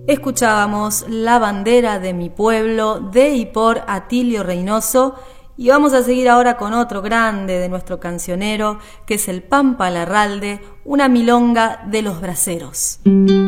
Escuchábamos La bandera de mi pueblo de y por Atilio Reynoso, y vamos a seguir ahora con otro grande de nuestro cancionero, que es el Pampa Larralde, una milonga de los braceros.